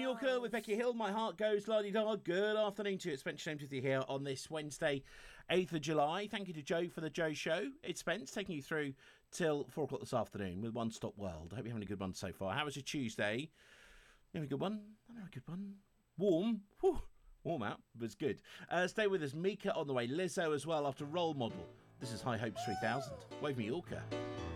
Yorker with Becky Hill. My heart goes la-di-da. Good afternoon to you. It's Spencer James with you here on this Wednesday, 8th of July. Thank you to Joe for the Joe Show. It's Spence taking you through till 4 o'clock this afternoon with One Stop World. I hope you're having a good one so far. How was your Tuesday? You having a good one? I'm having a good one. Warm. Whew. Warm out. Was good. Stay with us. Mika on the way. Lizzo as well after Role Model. This is High Hopes 3000. Wave me Yorker.